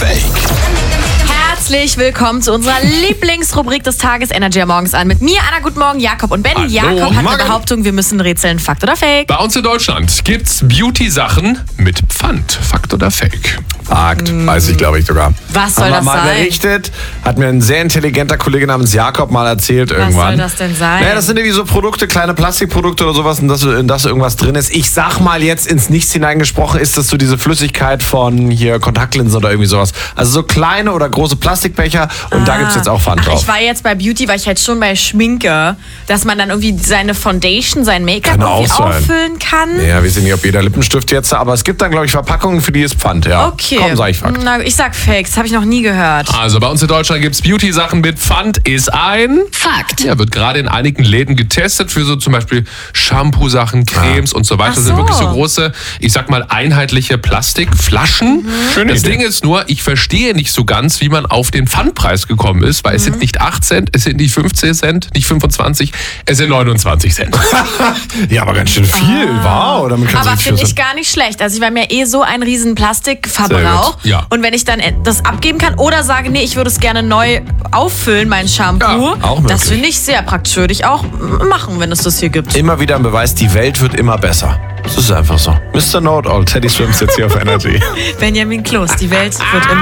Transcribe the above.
Fake? Herzlich willkommen zu unserer Lieblingsrubrik des Tages, Energy morgens an. Mit mir, Anna, guten Morgen, Jakob und Ben. Hallo, Jakob hat Morgen. eine Behauptung, wir müssen rätseln. Fakt oder Fake? Bei uns in Deutschland gibt's Beauty-Sachen mit Pfand. Fakt oder Fake? Fakt, weiß ich, glaube ich sogar. Was soll Haben wir das mal sein? berichtet, hat mir ein sehr intelligenter Kollege namens Jakob mal erzählt irgendwann. soll das denn sein? Naja, das sind irgendwie so Produkte, kleine Plastikprodukte oder sowas, in das irgendwas drin ist. Ich sag mal jetzt ins Nichts hineingesprochen, ist das so diese Flüssigkeit von hier Kontaktlinsen oder irgendwie sowas. Also so kleine oder große Plastikbecher und da gibt's jetzt auch Pfand drauf. Ich war jetzt bei Beauty, war ich halt schon bei Schminke, dass man dann irgendwie seine Foundation, sein Make-up Kann irgendwie auch sein. auffüllen kann. Ja, wir wissen nicht, ob jeder Lippenstift jetzt, aber es gibt dann, glaube ich, Verpackungen, für die ist Pfand, ja. Okay. Komm, sag ich Fakt. Na, ich sag Fake, das habe ich noch nie gehört. Also bei uns in Deutschland gibt's Beauty-Sachen mit Pfand. Ist ein Fakt. Ja, wird gerade in einigen Läden getestet für so zum Beispiel Shampoo-Sachen, Cremes und so weiter. Ach Das sind so. wirklich so große, ich sag mal, einheitliche Plastikflaschen. Das Ding ist nur, ich verstehe nicht so ganz, wie man auf den Pfandpreis gekommen ist, weil es sind nicht 8 Cent, es sind nicht 15 Cent, nicht 25, es sind 29 Cent. Ja, aber ganz schön viel. Wow, damit kannst du Aber richtig finde was- ich gar nicht schlecht. Also ich war mir so ein riesen Plastikverbrauch. Sehr gut, ja. Und wenn ich dann das abgeben kann oder sage, nee, ich würde es gerne neu auffüllen, mein Shampoo, Ja, auch möglich. das finde ich sehr praktisch. Würde ich auch machen, wenn es das hier gibt. Immer wieder ein Beweis, die Welt wird immer besser. Das ist einfach so. Mr. Know-it-all, Teddy Swims jetzt hier auf Energy. Benjamin Kloß, die Welt wird immer